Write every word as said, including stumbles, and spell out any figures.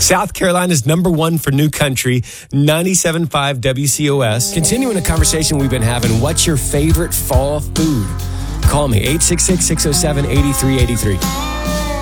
South Carolina's number one for new country, ninety-seven point five W C O S. Continuing a conversation we've been having, what's your favorite fall food? Call me, eight six six, six oh seven, eight three eight three.